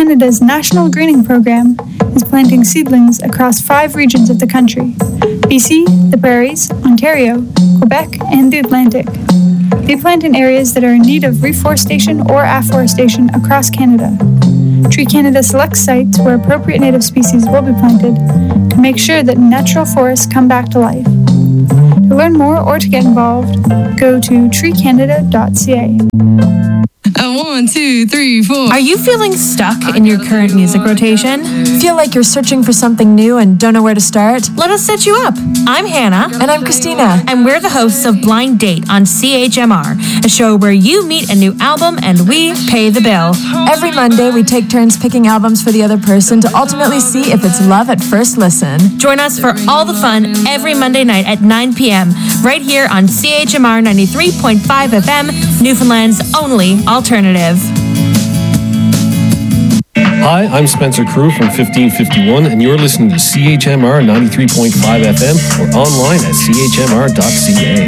Canada's National Greening Program is planting seedlings across 5 regions of the country: BC, the Prairies, Ontario, Quebec, and the Atlantic. They plant in areas that are in need of reforestation or afforestation across Canada. Tree Canada selects sites where appropriate native species will be planted to make sure that natural forests come back to life. To learn more or to get involved, go to treecanada.ca. 1, 2, 3, 4. Are you feeling stuck in your current music rotation? Feel like you're searching for something new and don't know where to start? Let us set you up. I'm Hannah. And I'm Christina. And we're the hosts of Blind Date on CHMR, a show where you meet a new album and we pay the bill. Every Monday, we take turns picking albums for the other person to ultimately see if it's love at first listen. Join us for all the fun every Monday night at 9 p.m. right here on CHMR 93.5 FM, Newfoundland's only alternative. Hi, I'm Spencer Crew from 1551, and you're listening to CHMR 93.5 FM or online at chmr.ca.